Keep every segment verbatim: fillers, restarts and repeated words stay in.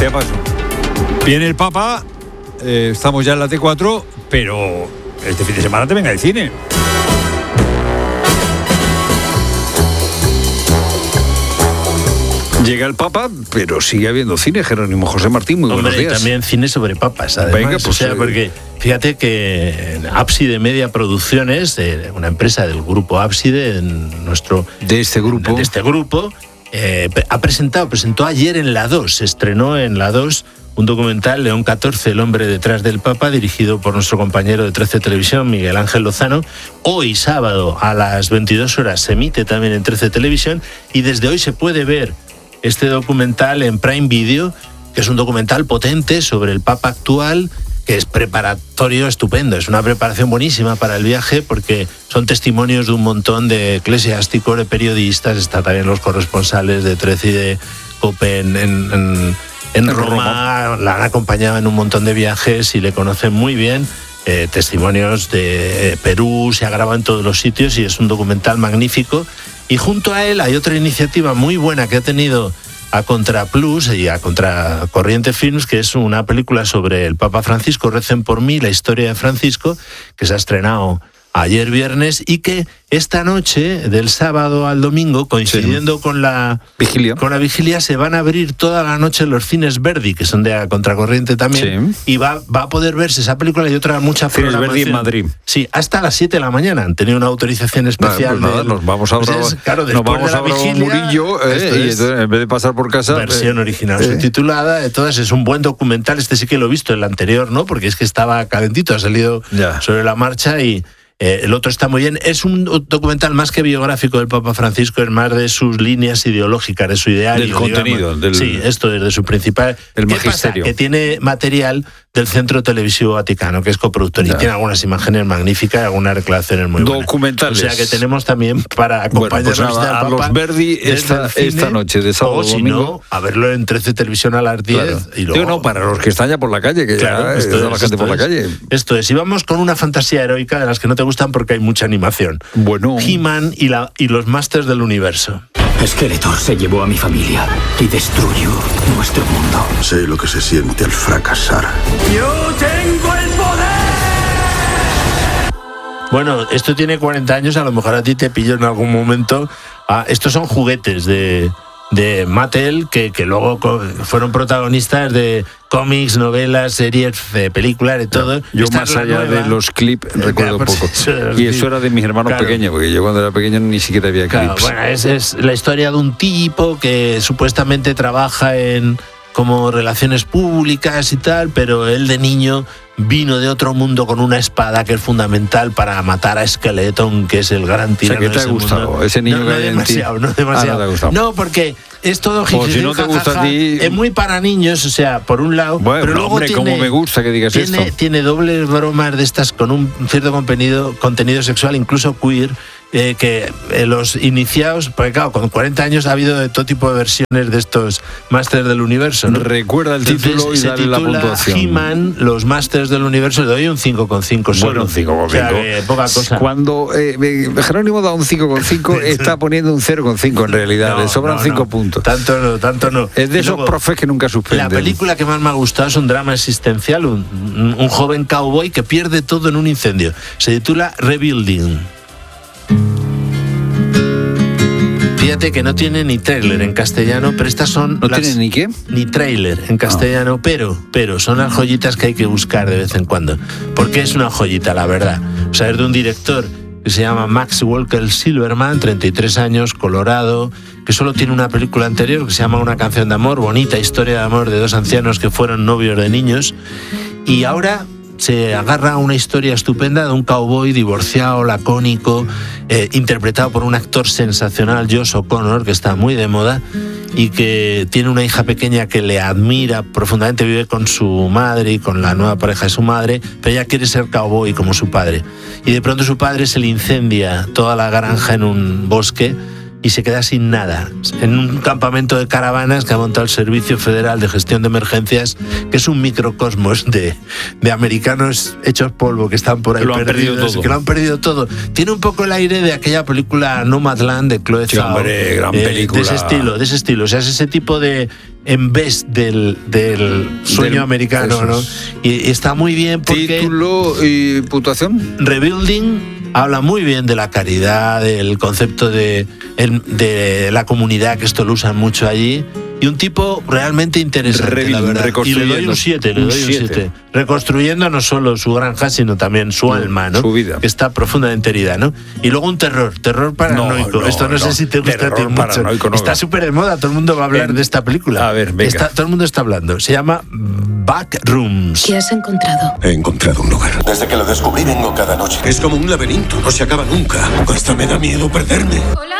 ¿Qué pasó? Viene el Papa, eh, estamos ya en la T cuatro, pero este fin de semana también hay cine. Llega el Papa, pero sigue habiendo cine. Jerónimo José Martín, muy Hombre, buenos días. También cine sobre papas, además. Venga, pues, o sea, porque fíjate que Ábside Media Producciones, de una empresa del grupo Ábside, en nuestro de este grupo, de este grupo, eh, ha presentado, presentó ayer en la dos, se estrenó en la dos un documental, León catorce, el hombre detrás del Papa, dirigido por nuestro compañero de trece Televisión, Miguel Ángel Lozano. Hoy, sábado, a las veintidós horas, se emite también en trece Televisión, y desde hoy se puede ver este documental en Prime Video, que es un documental potente sobre el Papa actual, que es preparatorio estupendo, es una preparación buenísima para el viaje, porque son testimonios de un montón de eclesiásticos, de periodistas, está también los corresponsales de trece y de COPE en, en, en, en Roma, Roma, la han acompañado en un montón de viajes y le conocen muy bien. Eh, testimonios de Perú, se ha grabado en todos los sitios y es un documental magnífico. Y junto a él hay otra iniciativa muy buena que ha tenido a Contraplus y a Contracorriente Films, que es una película sobre el Papa Francisco, Recen por mí, la historia de Francisco, que se ha estrenado ayer viernes y que esta noche, del sábado al domingo, coincidiendo sí. con la vigilia, con la vigilia, se van a abrir toda la noche los cines Verdi, que son de Contracorriente también, sí. y va, va a poder verse esa película y otra mucha programación. Verdi en Madrid. Sí, hasta las siete de la mañana. Han tenido una autorización especial. Nah, pues nada, de, nos vamos a pues Bravo, es, claro, nos vamos a Bravo Murillo, eh, y entonces, en vez de pasar por casa... Versión eh, original eh. subtitulada, de todas, es un buen documental. Este sí que lo he visto, el anterior no, porque es que estaba calentito, ha salido ya. sobre la marcha y... Eh, el otro está muy bien. Es un documental más que biográfico del Papa Francisco, es más de sus líneas ideológicas, de su ideario. Del contenido. Del, sí, esto desde su principal... El ¿Qué magisterio. pasa? Que tiene material del Centro Televisivo Vaticano, que es coproductor, ya. y tiene algunas imágenes magníficas y algunas declaraciones muy buenas. Documentales. O sea que tenemos también para acompañarnos bueno, pues nada, a los Verdi esta, esta noche, de sábado o si domingo. no, a verlo en trece Televisión a las diez. Claro. Y luego... Digo, no, para los que están ya por la calle, que claro, ya está la gente por es. la calle. Esto es. Y vamos con una fantasía heroica de las que no te gustan porque hay mucha animación. Bueno. He-Man y, la, y los Masters del Universo. Skeletor se llevó a mi familia y destruyó nuestro mundo. Sé lo que se siente al fracasar. ¡Yo tengo el poder! Bueno, esto tiene cuarenta años, a lo mejor a ti te pilló en algún momento. Ah, estos son juguetes de, de Mattel que, que luego fueron protagonistas de cómics, novelas, series, películas, de todo. Yo Esta más allá nueva, de los clips recuerdo pues, poco. Eso, y eso era de mis hermanos claro. pequeños, porque yo cuando era pequeño ni siquiera había claro, clips. Bueno, es, es la historia de un tipo que supuestamente trabaja en como relaciones públicas y tal, pero él de niño vino de otro mundo con una espada que es fundamental para matar a Skeleton, que es el gran tirano. O sea, que te ha gustado mundo. ese niño no, que no hay demasiado, en ti. no demasiado. Ah, no te ha gustado. No, porque es todo o si no te gusta a ti... Es muy para niños, o sea, por un lado, bueno, pero luego hombre, tiene, cómo me gusta que digas tiene, esto. Tiene dobles bromas de estas con un cierto contenido, contenido sexual, incluso queer. Eh, que eh, los iniciados, porque claro, con cuarenta años ha habido de todo tipo de versiones de estos Masters del Universo, ¿no? Recuerda el Entonces, título y se dale la puntuación. He-Man, los Masters del Universo, le doy un cinco coma cinco solo. Bueno, un cinco coma cinco. O sea, que poca cosa. Cuando eh, Jerónimo da un cinco coma cinco, está poniendo un cero coma cinco en realidad, no, le sobran no, cinco no. puntos. Tanto no, tanto no. Es de y esos luego, profes que nunca suspenden. La película que más me ha gustado es un drama existencial, un, un joven cowboy que pierde todo en un incendio. Se titula Rebuilding. Fíjate que no tiene ni tráiler en castellano, pero estas son... ¿No las, tiene ni qué? Ni tráiler en castellano, ah. pero, pero son las joyitas que hay que buscar de vez en cuando. Porque es una joyita, la verdad. O sea, es de un director que se llama Max Walker Silverman, treinta y tres años, colorado, que solo tiene una película anterior que se llama Una canción de amor, bonita historia de amor de dos ancianos que fueron novios de niños. Y ahora se agarra a una historia estupenda de un cowboy divorciado, lacónico, eh, interpretado por un actor sensacional, Josh O'Connor, que está muy de moda, y que tiene una hija pequeña que le admira profundamente, vive con su madre y con la nueva pareja de su madre, pero ella quiere ser cowboy como su padre. Y de pronto su padre se le incendia toda la granja en un bosque, y se queda sin nada en un campamento de caravanas que ha montado el Servicio Federal de Gestión de Emergencias, que es un microcosmos de, de americanos hechos polvo que están por ahí que lo perdidos, han perdido todo. que lo han perdido todo. Tiene un poco el aire de aquella película Nomadland de Chloe Sí, Zhao, hombre, gran eh, película. de ese estilo, de ese estilo. O sea, es ese tipo de en vez del, del sueño Del- americano, eso ¿no? es. Y, y está muy bien porque Título y puntuación. Rebuilding habla muy bien de la caridad, del concepto de, el- de la comunidad, que esto lo usan mucho allí, y un tipo realmente interesante, Rebuilding, la verdad. Y le doy un siete, le un doy un siete. siete. Reconstruyendo no solo su granja, sino también su Su- alma, ¿no? su vida. Que está profundamente herida, ¿no? Y luego un terror, terror paranoico. no, esto no, no, sé si te gusta a ti terror mucho. paranoico no. Está súper de moda, todo el mundo va a hablar En- de esta película. A ver, venga. Está- todo el mundo está hablando. Se llama Backrooms. ¿Qué has encontrado? He encontrado un lugar. Desde que lo descubrí vengo cada noche. Es como un laberinto, no se acaba nunca. Hasta me da miedo perderme.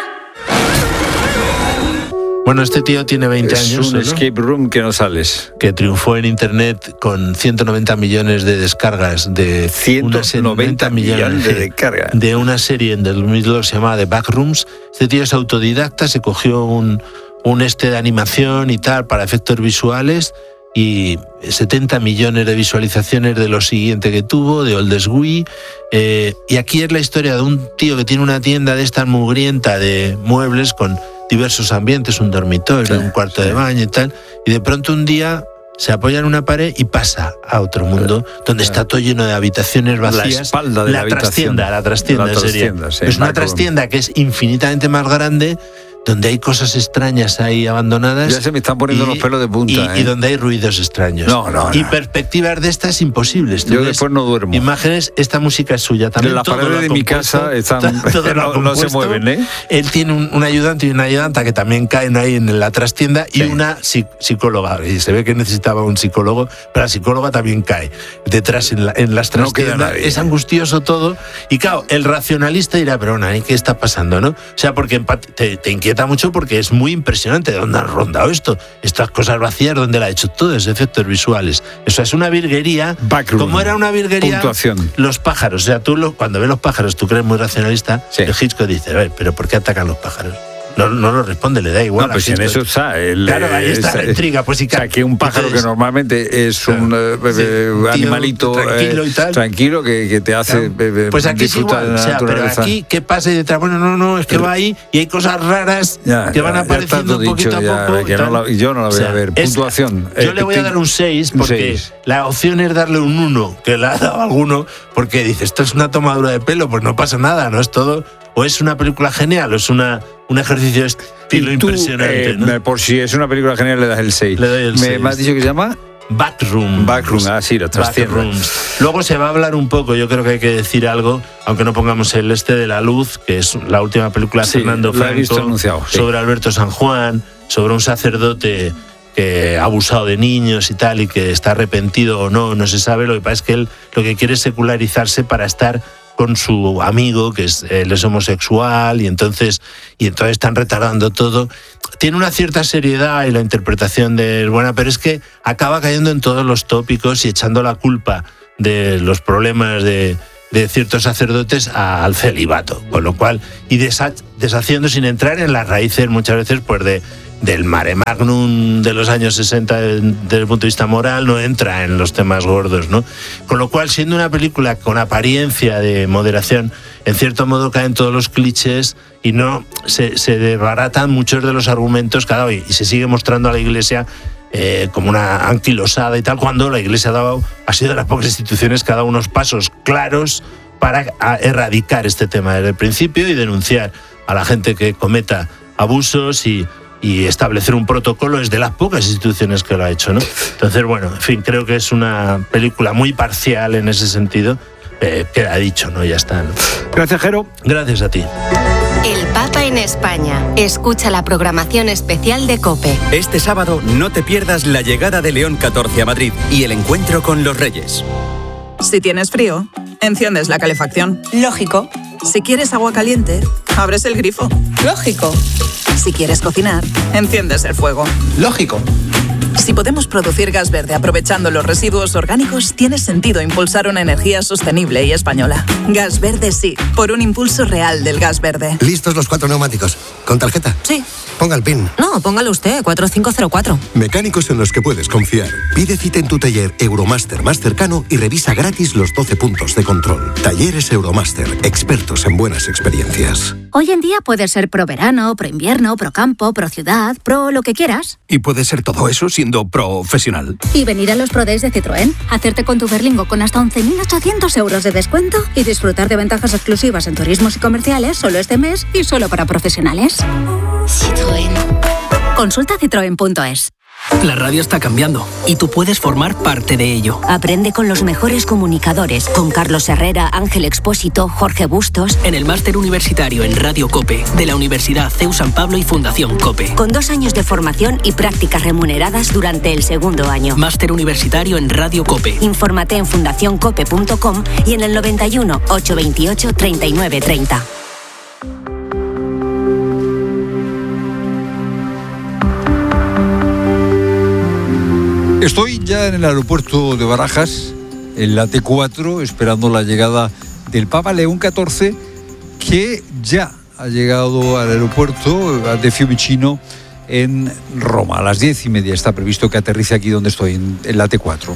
Bueno, este tío tiene veinte Es años. un ¿no? escape room que no sales. Que triunfó en internet con ciento noventa millones de descargas de ciento una serie- noventa millones de descargas. de una serie en dos mil dos que se llamaba The Backrooms. Este tío es autodidacta, se cogió un, un este de animación y tal para efectos visuales y setenta millones de visualizaciones de lo siguiente que tuvo, de Oldest Wii. Eh, y aquí es la historia de un tío que tiene una tienda de esta mugrienta de muebles con diversos ambientes, un dormitorio, Sí, un cuarto sí. de baño y tal, y de pronto un día se apoya en una pared y pasa a otro mundo donde está todo lleno de habitaciones vacías. espalda de la habitación. trastienda, la trastienda La sería. trastienda, sí, es una backroom. trastienda que es infinitamente más grande, donde hay cosas extrañas ahí abandonadas. Ya se me están poniendo los pelos de punta, Y, ¿eh? y donde hay ruidos extraños. No, no, Y no. perspectivas de estas imposibles. Tú Yo ves después no duermo. Imágenes, esta música es suya también. Las todo paredes lo ha de mi compuesto, casa están- todo lo ha no- no se compuesto. mueven, ¿eh? Él tiene un, un ayudante y una ayudanta que también caen ahí en la trastienda y Sí. una psi- psicóloga. Y se ve que necesitaba un psicólogo, pero la psicóloga también cae detrás en, la- en las No queda trastiendas. nadie. Es angustioso todo. Y claro, el racionalista dirá, pero bueno, ¿qué está pasando, no? O sea, porque empat- te, te inquieta mucho porque es muy impresionante. ¿De dónde han rondado esto? Estas cosas vacías, ¿dónde la ha hecho? Todo es efectos visuales. Eso es una virguería. Backroom. Como era una virguería, Puntuación. los pájaros. O sea, tú lo- cuando ves los pájaros, tú crees muy racionalista. Sí. El Hitchcock dice, a ver, pero ¿por qué atacan los pájaros? No, no lo responde, le da igual. No, a pues en Hitchcock. eso está. El, Claro, ahí está esa- la intriga, pues sí, o sea, que un pájaro entonces- que normalmente es un Claro. eh, Sí, eh, un tío animalito tranquilo y tal. tranquilo que, que te hace Claro. eh, Pues aquí es disfrutar igual, de o la sea, pero naturaleza. aquí, ¿qué pasa? Y detrás, bueno, no, no, es que va ahí y hay cosas raras Ya, que van ya, ya apareciendo está todo poquito dicho, a ya, poco. que y no tal. la- yo no la voy O sea, a ver. es- Puntuación. Yo Eh, le voy a dar un seis un porque seis. la opción es darle un uno, que le ha dado alguno, porque dice, esto es una tomadura de pelo, pues no pasa nada, no es todo. O es una película genial, o es una, un ejercicio de estilo Y tú, impresionante. eh, ¿no? Por si es una película genial, le das el seis. Le doy el ¿Me, seis. me has dicho que se llama? Backroom. Backroom, ah, sí, la trastienda. Backrooms. Luego se va a hablar un poco, yo creo que hay que decir algo, aunque no pongamos el este de La Luz, que es la última película de Sí, Fernando la he visto Franco, anunciado, sí. sobre Alberto San Juan, sobre un sacerdote que ha abusado de niños y tal, y que está arrepentido o no, no se sabe. Lo que pasa es que él lo que quiere es secularizarse para estar con su amigo, que es, él es homosexual, y entonces, y entonces están retardando todo. Tiene una cierta seriedad y la interpretación de es buena, pero es que acaba cayendo en todos los tópicos y echando la culpa de los problemas de, de ciertos sacerdotes a- al celibato, con lo cual, y desha- deshaciendo sin entrar en las raíces muchas veces pues de del mare magnum de los años sesenta de- desde el punto de vista moral, no entra en los temas gordos, ¿no? Con lo cual, siendo una película con apariencia de moderación, en cierto modo caen todos los clichés y no se, se desbaratan muchos de los argumentos cada hoy, y se sigue mostrando a la Iglesia eh, como una anquilosada y tal, cuando la Iglesia ha, dado, ha sido de las pocas instituciones que ha dado unos pasos claros para a- erradicar este tema desde el principio y denunciar a la gente que cometa abusos y y establecer un protocolo. Es de las pocas instituciones que lo ha hecho, ¿no? Entonces, bueno, en fin, creo que es una película muy parcial en ese sentido. Eh, queda dicho, ¿no? Ya está, ¿no? Gracias, Jero. Gracias a ti. El Papa en España. Escucha la programación especial de COPE. Este sábado no te pierdas la llegada de León catorce a Madrid y el encuentro con los Reyes. Si tienes frío, enciendes la calefacción. Lógico. Si quieres agua caliente, abres el grifo. Lógico. Si quieres cocinar, enciendes el fuego. Lógico. Si podemos producir gas verde aprovechando los residuos orgánicos, tiene sentido impulsar una energía sostenible y española. Gas verde sí, por un impulso real del gas verde. ¿Listos los cuatro neumáticos? ¿Con tarjeta? Sí. Ponga el PIN. No, póngalo usted, cuatro cinco cero cuatro. Mecánicos en los que puedes confiar. Pide cita en tu taller Euromaster más cercano y revisa gratis los doce puntos de control. Talleres Euromaster, expertos en buenas experiencias. Hoy en día puedes ser pro verano, pro invierno, pro campo, pro ciudad, pro lo que quieras. Y puede ser todo eso siendo profesional. Y venir a los Pro Days de Citroën, hacerte con tu Berlingo con hasta once mil ochocientos euros de descuento y disfrutar de ventajas exclusivas en turismos y comerciales solo este mes y solo para profesionales. Citroën. Consulta citroen punto es. La radio está cambiando y tú puedes formar parte de ello. Aprende con los mejores comunicadores, con Carlos Herrera, Ángel Expósito, Jorge Bustos. En el máster universitario en Radio COPE de la Universidad C E U San Pablo y Fundación COPE. Con dos años de formación y prácticas remuneradas durante el segundo año. Máster universitario en Radio COPE. Infórmate en fundación cope punto com y en el noventa y uno, ochocientos veintiocho, treinta y nueve treinta. Estoy ya en el aeropuerto de Barajas, en la T cuatro, esperando la llegada del Papa León catorce, que ya ha llegado al aeropuerto de Fiumicino en Roma. A las diez y media está previsto que aterrice aquí donde estoy, en, en la T cuatro.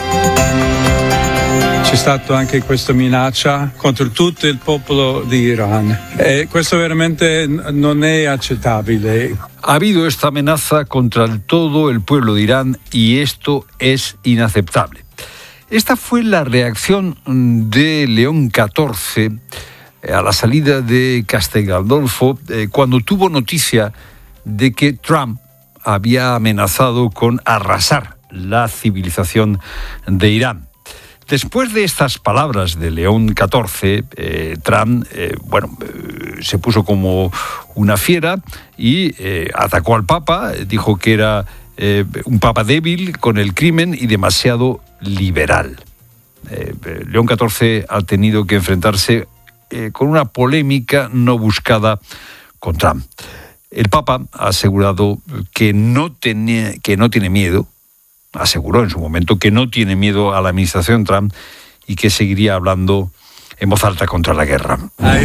C'è stato anche questa minaccia contro tutto il popolo di Iran e questo veramente non è accettabile. Ha habido esta amenaza contra el todo el pueblo de Irán y esto es inaceptable. Esta fue la reacción de León catorce a la salida de Castel Gandolfo eh, cuando tuvo noticia de que Trump había amenazado con arrasar la civilización de Irán. Después de estas palabras de León catorce, eh, Trump eh, bueno, eh, se puso como una fiera y eh, atacó al Papa, dijo que era eh, un Papa débil con el crimen y demasiado liberal. Eh, León catorce ha tenido que enfrentarse eh, con una polémica no buscada con Trump. El Papa ha asegurado que no, tenía, que no tiene miedo, aseguró en su momento que no tiene miedo a la administración Trump y que seguiría hablando en voz alta contra la guerra.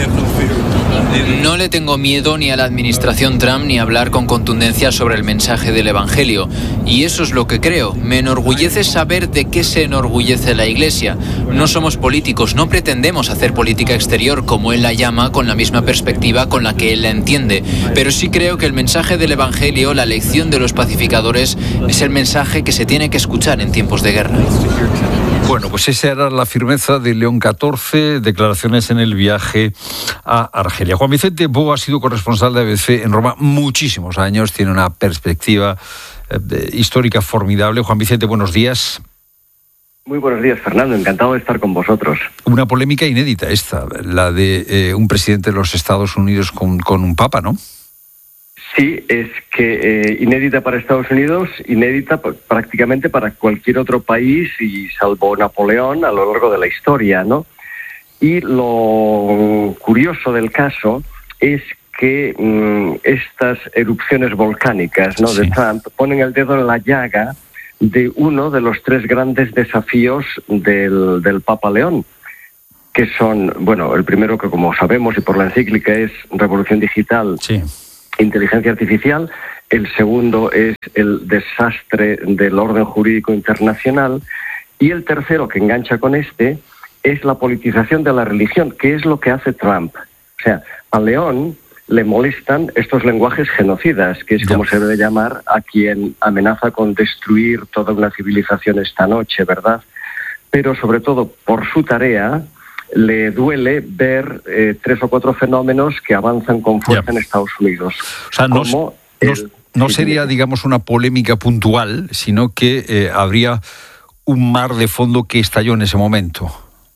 No le tengo miedo ni a la administración Trump ni a hablar con contundencia sobre el mensaje del Evangelio. Y eso es lo que creo. Me enorgullece saber de qué se enorgullece la Iglesia. No somos políticos, no pretendemos hacer política exterior como él la llama, con la misma perspectiva con la que él la entiende. Pero sí creo que el mensaje del Evangelio, la lección de los pacificadores, es el mensaje que se tiene que escuchar en tiempos de guerra. Bueno, pues esa era la firmeza de León catorce, declaraciones en el viaje a Argelia. Juan Vicente Bo ha sido corresponsal de A B C en Roma muchísimos años, tiene una perspectiva eh, histórica formidable. Juan Vicente, buenos días. Muy buenos días, Fernando, encantado de estar con vosotros. Una polémica inédita esta, la de eh, un presidente de los Estados Unidos con, con un papa, ¿no? Sí, es que eh, inédita para Estados Unidos, inédita p- prácticamente para cualquier otro país y salvo Napoleón a lo largo de la historia, ¿no? Y lo curioso del caso es que mmm, estas erupciones volcánicas, ¿no?, sí, de Trump ponen el dedo en la llaga de uno de los tres grandes desafíos del, del Papa León, que son, bueno, el primero que como sabemos y por la encíclica es revolución digital, sí, inteligencia artificial. El segundo es el desastre del orden jurídico internacional. Y el tercero, que engancha con este, es la politización de la religión, que es lo que hace Trump. O sea, a León le molestan estos lenguajes genocidas, que es como se debe llamar a quien amenaza con destruir toda una civilización esta noche, ¿verdad? Pero sobre todo por su tarea le duele ver eh, tres o cuatro fenómenos que avanzan con fuerza yeah. en Estados Unidos. O sea, no, como no, el, no sería, digamos, una polémica puntual, sino que eh, habría un mar de fondo que estalló en ese momento.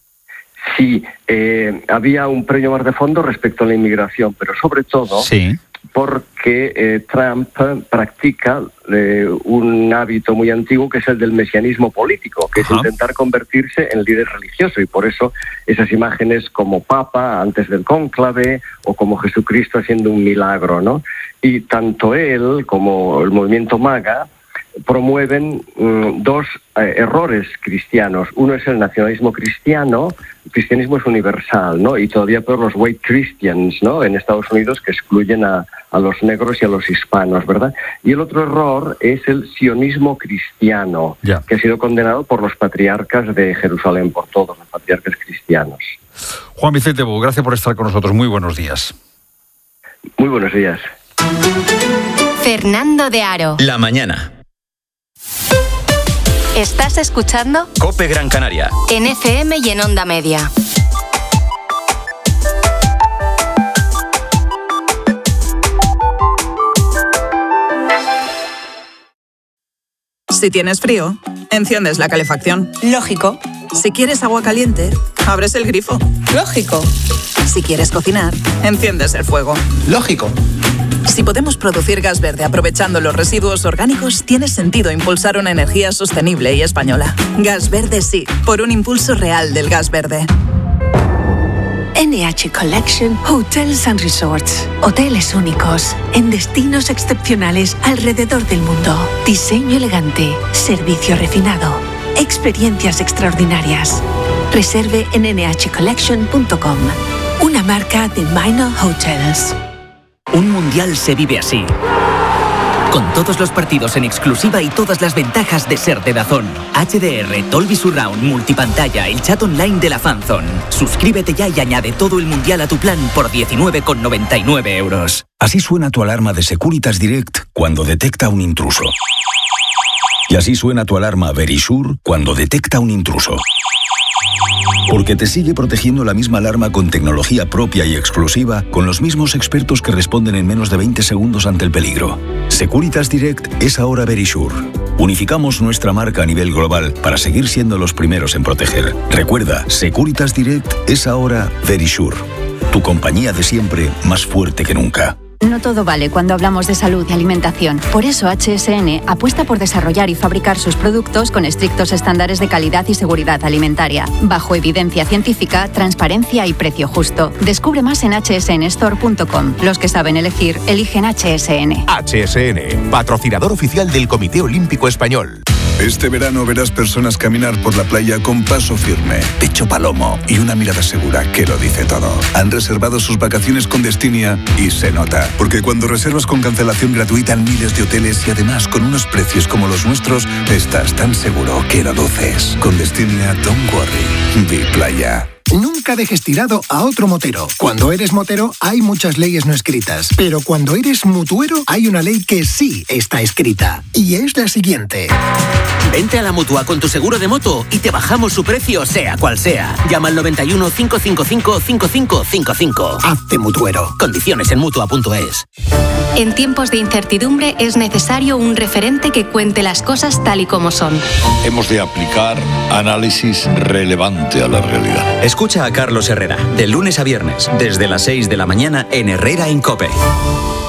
Sí, eh, había un premio mar de fondo respecto a la inmigración, pero sobre todo sí. porque eh, Trump practica eh, un hábito muy antiguo que es el del mesianismo político, que Ajá. es intentar convertirse en líder religioso, y por eso esas imágenes como Papa antes del cónclave o como Jesucristo haciendo un milagro, ¿no? Y tanto él como el movimiento MAGA promueven mm, dos eh, errores cristianos. Uno es el nacionalismo cristiano. El cristianismo es universal, ¿no? Y todavía peor los white Christians, ¿no? En Estados Unidos, que excluyen a, a los negros y a los hispanos, ¿verdad? Y el otro error es el sionismo cristiano, ya. que ha sido condenado por los patriarcas de Jerusalén, por todos los patriarcas cristianos. Juan Vicente Bou, gracias por estar con nosotros. Muy buenos días. Muy buenos días. Fernando de Aro. La mañana. ¿Estás escuchando? COPE Gran Canaria. En F M y en Onda Media. Si tienes frío, enciendes la calefacción. Lógico. Si quieres agua caliente, abres el grifo. Lógico. Si quieres cocinar, enciendes el fuego. Lógico. Si podemos producir gas verde aprovechando los residuos orgánicos, tiene sentido impulsar una energía sostenible y española. Gas verde sí, por un impulso real del gas verde. N H Collection Hotels and Resorts. Hoteles únicos, en destinos excepcionales alrededor del mundo. Diseño elegante, servicio refinado, experiencias extraordinarias. Reserve en N H collection punto com. Una marca de Minor Hotels. Un mundial se vive así. Con todos los partidos en exclusiva y todas las ventajas de ser de DAZN. H D R, Dolby Surround, multipantalla, el chat online de la Fanzone. Suscríbete ya y añade todo el mundial a tu plan por diecinueve con noventa y nueve euros. Así suena tu alarma de Securitas Direct cuando detecta un intruso. Y así suena tu alarma Verisure cuando detecta un intruso. Porque te sigue protegiendo la misma alarma con tecnología propia y exclusiva, con los mismos expertos que responden en menos de veinte segundos ante el peligro. Securitas Direct es ahora Verisure. Unificamos nuestra marca a nivel global para seguir siendo los primeros en proteger. Recuerda, Securitas Direct es ahora Verisure. Tu compañía de siempre, más fuerte que nunca. No todo vale cuando hablamos de salud y alimentación. Por eso H S N apuesta por desarrollar y fabricar sus productos con estrictos estándares de calidad y seguridad alimentaria, bajo evidencia científica, transparencia y precio justo. Descubre más en h s n store punto com. Los que saben elegir, eligen H S N. H S N, patrocinador oficial del Comité Olímpico Español. Este verano verás personas caminar por la playa con paso firme, pecho palomo y una mirada segura que lo dice todo. Han reservado sus vacaciones con Destinia y se nota, porque cuando reservas con cancelación gratuita en miles de hoteles y además con unos precios como los nuestros, estás tan seguro que lo duces. Con Destinia, don't worry, vi playa. Nunca dejes tirado a otro motero. Cuando eres motero hay muchas leyes no escritas, pero cuando eres mutuero hay una ley que sí está escrita, y es la siguiente. Vente a la Mutua con tu seguro de moto y te bajamos su precio sea cual sea. Llama al noventa y uno, cinco cinco cinco, cinco cinco cinco cinco. Hazte mutuero. Condiciones en mutua punto es. En tiempos de incertidumbre es necesario un referente que cuente las cosas tal y como son. Hemos de aplicar análisis relevante a la realidad. Escucha a Carlos Herrera, de lunes a viernes, desde las seis de la mañana en Herrera en COPE.